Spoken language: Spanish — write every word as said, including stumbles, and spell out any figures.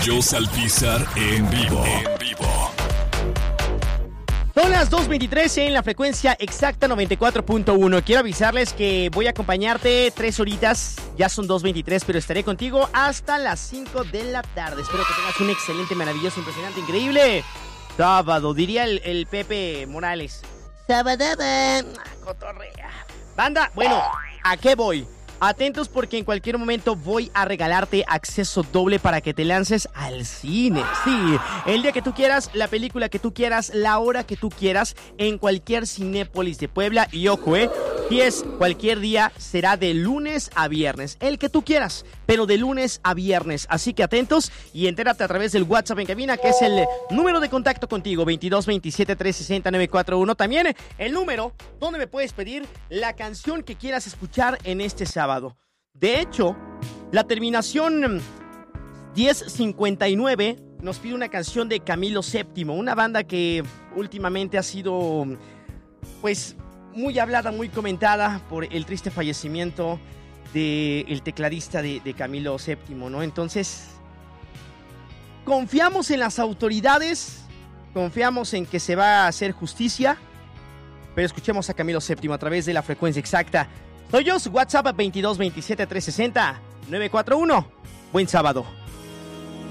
Rayos al Pizar en vivo. En vivo. Son las dos veintitrés en la frecuencia exacta noventa y cuatro punto uno. Quiero avisarles que voy a acompañarte tres horitas. Ya son dos veintitrés, pero estaré contigo hasta las cinco de la tarde. Espero que tengas un excelente, maravilloso, impresionante, increíble sábado. Diría el, el Pepe Morales. Sábado, cotorrea. Banda, bueno, ¿a qué voy? Atentos porque en cualquier momento voy a regalarte acceso doble para que te lances al cine. Sí, el día que tú quieras, la película que tú quieras, la hora que tú quieras, en cualquier Cinépolis de Puebla. Y ojo, eh, si es cualquier día, será de lunes a viernes. El que tú quieras, pero de lunes a viernes. Así que atentos y entérate a través del WhatsApp en cabina, que es el número de contacto contigo, veintidós veintisiete trescientos sesenta nueve cuatro uno. También el número donde me puedes pedir la canción que quieras escuchar en este sábado. De hecho, la terminación diez cincuenta y nueve nos pide una canción de Camilo séptimo, una banda que últimamente ha sido, pues, muy hablada, muy comentada por el triste fallecimiento del tecladista de, de Camilo séptimo, ¿no? Entonces, confiamos en las autoridades, confiamos en que se va a hacer justicia, pero escuchemos a Camilo séptimo a través de la frecuencia exacta. Soy yo, su WhatsApp veintidós veintisiete trescientos sesenta nueve cuatro uno. Buen sábado.